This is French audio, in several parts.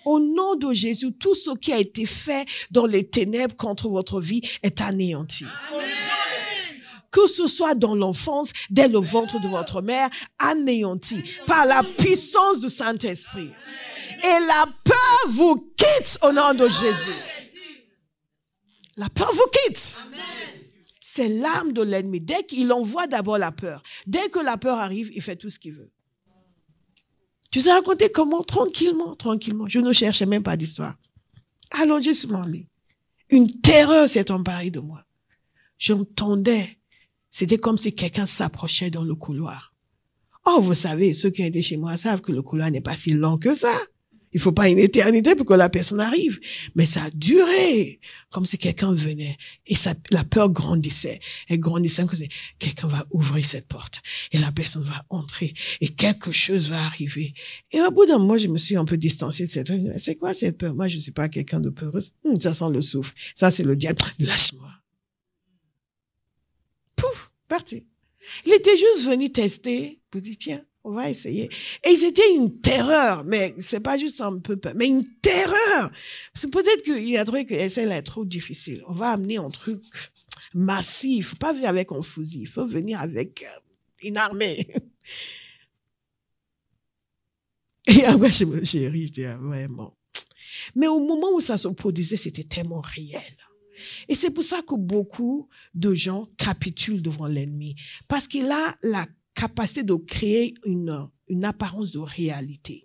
Au nom de Jésus, tout ce qui a été fait dans les ténèbres contre votre vie est anéanti. Amen. Que ce soit dans l'enfance, dès le ventre de votre mère, anéanti par la puissance du Saint-Esprit. Et la peur vous quitte au nom de Jésus. La peur vous quitte. C'est l'arme de l'ennemi. Dès qu'il envoie d'abord la peur, dès que la peur arrive, il fait tout ce qu'il veut. Tu sais raconter comment? Tranquillement. Je ne cherchais même pas d'histoire. Allongé sur mon lit. Une terreur s'est emparée de moi. J'entendais. C'était comme si quelqu'un s'approchait dans le couloir. Oh, vous savez, ceux qui ont été chez moi savent que le couloir n'est pas si long que ça. Il faut pas une éternité pour que la personne arrive. Mais ça a duré. Comme si quelqu'un venait. Et ça, la peur grandissait. Elle grandissait comme si quelqu'un va ouvrir cette porte. Et la personne va entrer. Et quelque chose va arriver. Et au bout d'un moment, je me suis un peu distancée de cette peur. C'est quoi cette peur? Moi, je ne suis pas quelqu'un de peureuse. Ça sent le souffle. Ça, c'est le diable. Lâche-moi. Pouf, parti. Il était juste venu tester. Pour dire, tiens, on va essayer. Et c'était une terreur, mais c'est pas juste un peu peur, mais une terreur. C'est peut-être qu'il a trouvé que ça est trop difficile. On va amener un truc massif. Faut pas venir avec un fusil. Il faut venir avec une armée. Et après, j'ai ri, je dis, vraiment. Mais au moment où ça se produisait, c'était tellement réel. Et c'est pour ça que beaucoup de gens capitulent devant l'ennemi. Parce qu'il a la capacité de créer une apparence de réalité.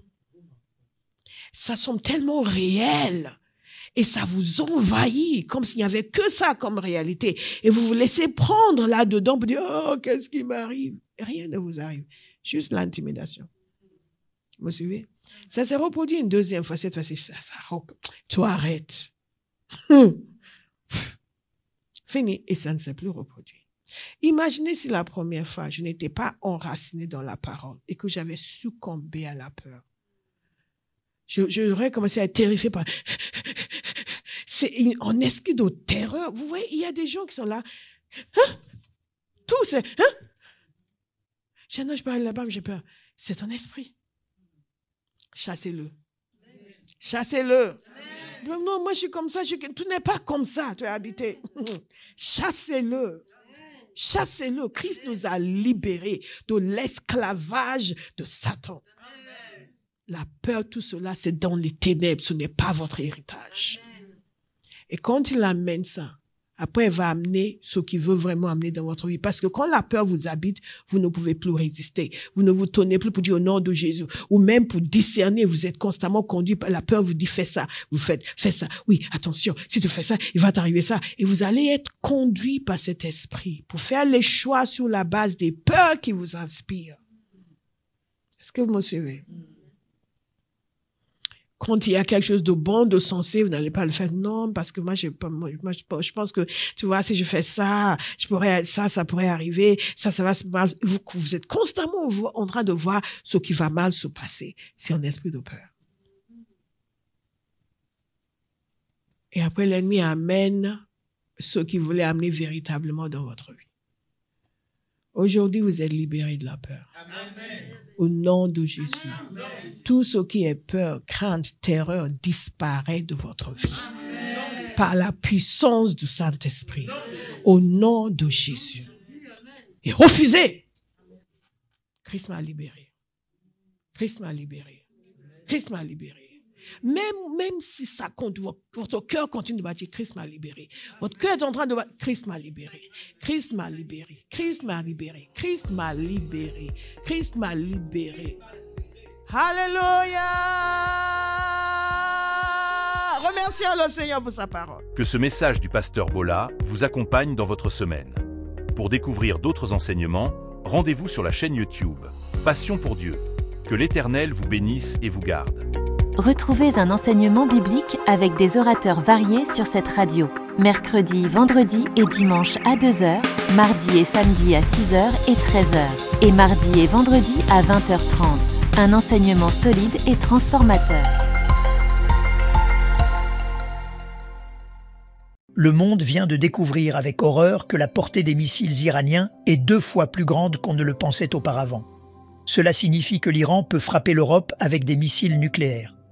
Ça semble tellement réel et ça vous envahit comme s'il n'y avait que ça comme réalité. Et vous vous laissez prendre là-dedans pour dire « Oh, qu'est-ce qui m'arrive ?» Rien ne vous arrive, juste l'intimidation. Vous me suivez? Ça s'est reproduit une deuxième fois, cette fois-ci, toi arrête. Fini, et ça ne s'est plus reproduit. Imaginez si la première fois, je n'étais pas enracinée dans la parole et que j'avais succombé à la peur. J'aurais commencé à être terrifiée par... C'est un esprit de terreur. Vous voyez, il y a des gens qui sont là. Hein? Tout, c'est... Hein? Je parle là-bas, mais j'ai peur. C'est un esprit. Chassez-le. Chassez-le. Non, moi je suis comme ça. Tu n'es pas comme ça, tu es habité. Chassez-le. Chassez-le. Christ nous a libérés de l'esclavage de Satan. La peur, tout cela, c'est dans les ténèbres. Ce n'est pas votre héritage. Et quand il amène ça, après, il va amener ce qu'il veut vraiment amener dans votre vie. Parce que quand la peur vous habite, vous ne pouvez plus résister. Vous ne vous tenez plus pour dire au nom de Jésus. Ou même pour discerner, vous êtes constamment conduit par la peur, vous dit fais ça. Vous faites, fais ça. Oui, attention, si tu fais ça, il va t'arriver ça. Et vous allez être conduit par cet esprit pour faire les choix sur la base des peurs qui vous inspirent. Est-ce que vous me suivez? Quand il y a quelque chose de bon, de sensé, vous n'allez pas le faire. Non, parce que moi, je pense que, tu vois, si je fais ça, ça pourrait arriver, ça va se mal. Vous êtes constamment en train de voir ce qui va mal se passer. C'est un esprit de peur. Et après, l'ennemi amène ce qu'il voulait amener véritablement dans votre vie. Aujourd'hui, vous êtes libérés de la peur. Amen. Au nom de Jésus. Amen. Tout ce qui est peur, crainte, terreur disparaît de votre vie. Amen. Par la puissance du Saint-Esprit. Au nom de Jésus. Et refusez. Christ m'a libéré. Christ m'a libéré. Christ m'a libéré. Même si ça compte, votre cœur continue de battre, Christ m'a libéré. Votre cœur est en train de battre, Christ m'a libéré. Christ m'a libéré. Christ m'a libéré. Christ m'a libéré. Christ m'a libéré. Alléluia! Remercions le Seigneur pour sa parole. Que ce message du pasteur Bolla vous accompagne dans votre semaine. Pour découvrir d'autres enseignements, rendez-vous sur la chaîne YouTube Passion pour Dieu. Que l'Éternel vous bénisse et vous garde. Retrouvez un enseignement biblique avec des orateurs variés sur cette radio. Mercredi, vendredi et dimanche à 2h, mardi et samedi à 6h et 13h. Et mardi et vendredi à 20h30. Un enseignement solide et transformateur. Le monde vient de découvrir avec horreur que la portée des missiles iraniens est 2 fois plus grande qu'on ne le pensait auparavant. Cela signifie que l'Iran peut frapper l'Europe avec des missiles nucléaires.